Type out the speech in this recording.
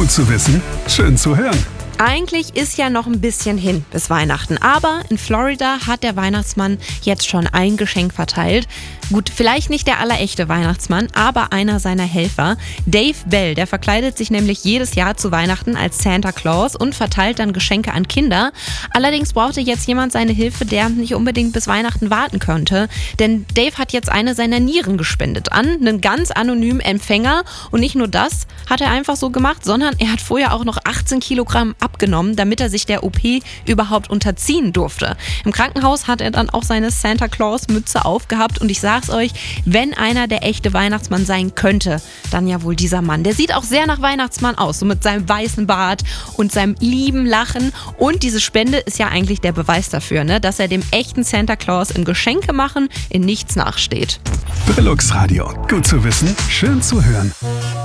Gut zu wissen, schön zu hören. Eigentlich ist ja noch ein bisschen hin bis Weihnachten, aber in Florida hat der Weihnachtsmann jetzt schon ein Geschenk verteilt. Gut, vielleicht nicht der allerechte Weihnachtsmann, aber einer seiner Helfer. Dave Bell, der verkleidet sich nämlich jedes Jahr zu Weihnachten als Santa Claus und verteilt dann Geschenke an Kinder. Allerdings brauchte jetzt jemand seine Hilfe, der nicht unbedingt bis Weihnachten warten könnte. Denn Dave hat jetzt eine seiner Nieren gespendet an einen ganz anonymen Empfänger. Und nicht nur das hat er einfach so gemacht, sondern er hat vorher auch noch 18 Kilogramm abgenommen, damit er sich der OP überhaupt unterziehen durfte. Im Krankenhaus hat er dann auch seine Santa Claus Mütze aufgehabt und ich sag's euch, wenn einer der echte Weihnachtsmann sein könnte, dann ja wohl dieser Mann. Der sieht auch sehr nach Weihnachtsmann aus, so mit seinem weißen Bart und seinem lieben Lachen und diese Spende ist ja eigentlich der Beweis dafür, ne, dass er dem echten Santa Claus im Geschenke machen in nichts nachsteht. Brillux Radio. Gut zu wissen, schön zu hören.